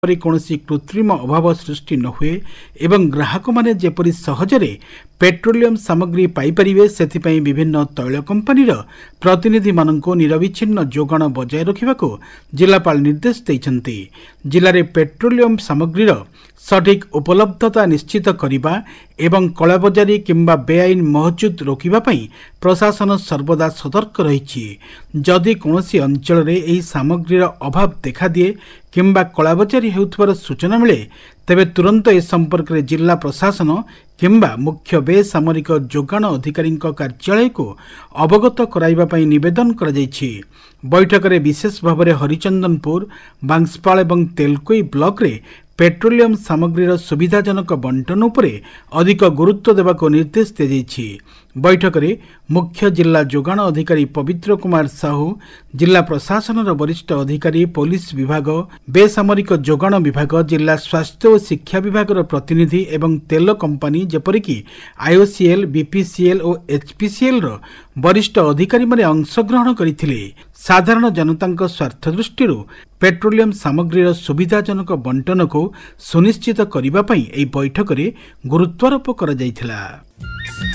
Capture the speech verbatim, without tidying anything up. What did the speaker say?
कौनसी कृत्रिम अभाव सृष्टि न हुए एवं ग्राहक माने जेपरि सहजरे पेट्रोलियम सामग्री पाइपारे से विभिन्न तैल कंपनी प्रतिनिधि मानक निरविच्छिन्न जोगाण बजाय रखा जिलापाल निर्देश देइछन्ति। जिले में पेट्रोलियम सामग्री सठिक उपलब्धता निश्चित करने एवं कलाबजारी किंबा बेआईन महजुद रोकने प्रशासन सर्वदा सतर्क रही। जदि कौनसी अंचल में यह सामग्रीर अभाव देखा दिए किंबा कलाबजारी हेउथबार सूचना मिले तेबे तुरंत ए संपर्क में जिला प्रशासन किंबा मुख्य बेसामरिक जोगाण अधिकारी कार्यालय को अवगत कराइबा पई निवेदन करा जायछि। बैठक में विशेष भाव में हरिचंदनपुर बांसपाल एवं तेलकोई ब्लॉक रे पेट्रोलियम सामग्रीर सुविधाजनक बंटन उपरे अधिक गुरुत्व देवाक निर्देश दिया जायछि। बैठक में मुख्य जिला जोगाण अधिकारी पवित्र कुमार साहू, जिला प्रशासन वरिष्ठ अधिकारी, पुलिस विभाग, बेसामरिक जोगाण विभाग, जिला स्वास्थ्य और शिक्षा विभाग प्रतिनिधि एवं तेल कंपनी जेपरिक आईओसीएल, बीपीसीएल और एचपीसीएल वरिष्ठ अधिकारी माने अंशग्रहण करथिले। साधारण जनता स्वार्थ दृष्टि पेट्रोलियम सामग्रीर सुविधाजनक बंटन को सुनिश्चित करने बैठक में गुरुत्वारोप करा जायथिला।